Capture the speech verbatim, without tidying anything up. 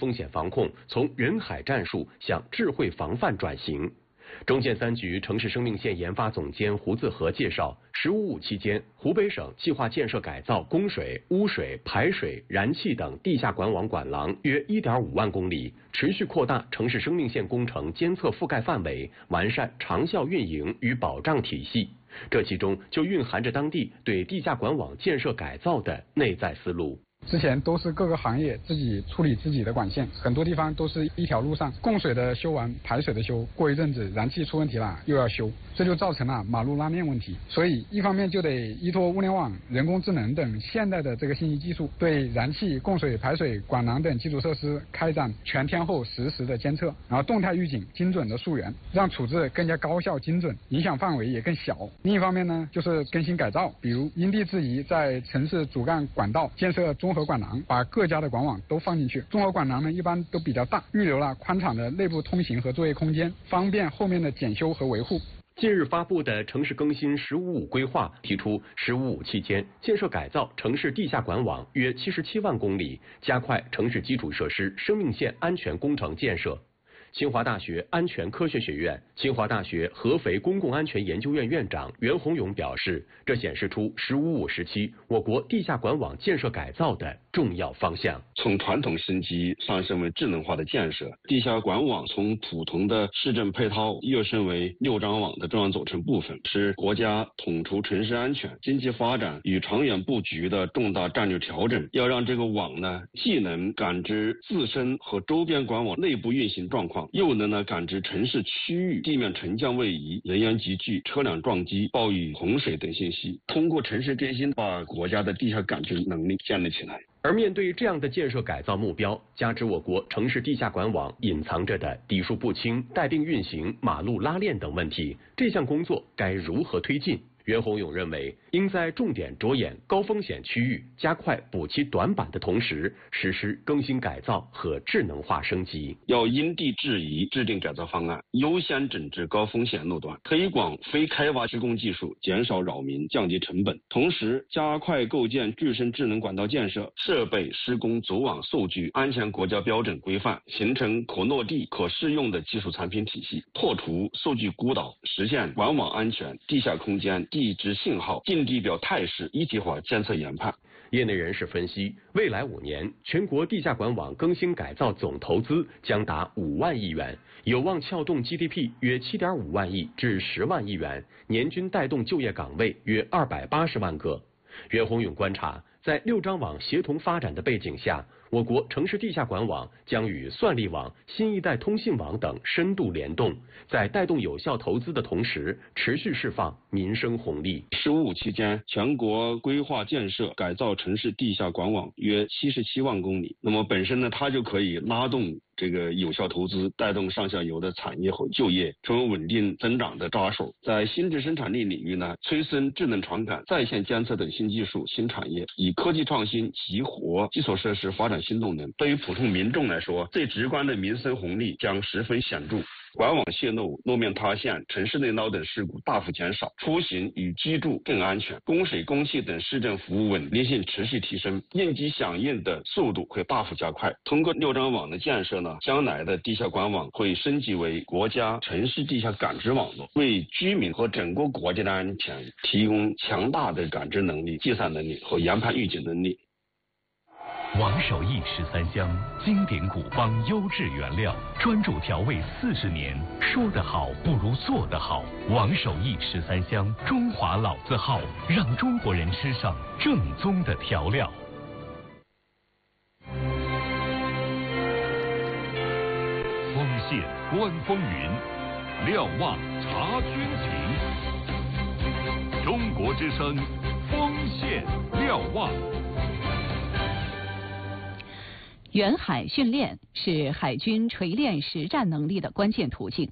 风险防控从人海战术向智慧防范转型。中建三局城市生命线研发总监胡自和介绍，十五五期间，湖北省计划建设改造供水、污水、排水、燃气等地下管网管廊约一点五万公里，持续扩大城市生命线工程监测覆盖范围，完善长效运营与保障体系。这其中就蕴含着当地对地下管网建设改造的内在思路。 之前都是各个行业自己处理自己的管线，很多地方都是一条路上，供水的修完，排水的修，过一阵子燃气出问题了又要修，这就造成了马路拉面问题。所以一方面就得依托物联网、人工智能等现代的这个信息技术，对燃气、供水、排水、管廊等基础设施开展全天候实时的监测，然后动态预警、精准的溯源，让处置更加高效精准，影响范围也更小。另一方面呢，就是更新改造，比如因地制宜，在城市主干管道建设综合管廊，把各家的管网都放进去。综合管廊呢，一般都比较大，预留了宽敞的内部通行和作业空间，方便后面的检修和维护。 近日发布的城市更新“十五五”规划提出，“十五五”期间建设改造城市地下管网约七十七万公里，加快城市基础设施生命线安全工程建设。清华大学安全科学学院、清华大学合肥公共安全研究院院长袁宏勇表示，这显示出“十五五”时期我国地下管网建设改造的重要方向。 从传统升级上升为智能化的建设，地下管网从普通的市政配套跃升为六张网的重要组成部分，是国家统筹城市安全、经济发展与长远布局的重大战略调整。要让这个网呢，既能感知自身和周边管网内部运行状况，又能呢感知城市区域地面沉降位移、人员集聚、车辆撞击、暴雨洪水等信息，通过城市更新把国家的地下感知能力建立起来。 而面对这样的建设改造目标，加之我国城市地下管网隐藏着的底数不清、带病运行、马路拉链等问题，这项工作该如何推进？袁宏勇认为，应在重点着眼高风险区域，加快补齐短板的同时，实施更新改造和智能化升级。 要因地制宜制定改造方案，优先整治高风险路段，推广非开挖施工技术，减少扰民，降低成本。同时，加快构建具身智能管道建设、设备、施工、组网、数据安全国家标准规范，形成可落地、可适用的技术产品体系，破除数据孤岛，实现管网安全、地下空间、地质信号、近地表态势一体化监测研判。 业内人士分析，未来五年全国地下管网更新改造总投资将达五万亿元，有望撬动 G D P 约七点五万亿至十万亿元，年均带动就业岗位约二百八十万个。袁宏勇观察，在六张网协同发展的背景下，我国城市地下管网将与算力网、新一代通信网等深度联动，在带动有效投资的同时，持续释放民生红利。 十五五期间，全国规划建设改造城市地下管网约七十七万公里。那么本身呢，它就可以拉动这个有效投资，带动上下游的产业和就业，成为稳定增长的抓手。在新质生产力领域呢，催生智能传感、在线监测等新技术、新产业，以科技创新激活基础设施发展新动能。对于普通民众来说，最直观的民生红利将十分显著。管网泄漏、路面塌陷、城市内涝等事故大幅减少，出行与居住更安全，供水、供气等市政服务稳定性持续提升，应急响应的速度会大幅加快。通过六张网的建设呢，将来的地下管网会升级为国家城市地下感知网络，为居民和整个国家的安全提供强大的感知能力、计算能力和研判预警能力。 王守义十三香，经典古方优质原料，专注调味四十年，说得好不如做得好。王守义十三香，中华老字号，让中国人吃上正宗的调料。 丰县观风云，瞭望察军情。中国之声，丰县瞭望。 远海训练是海军锤炼实战能力的关键途径。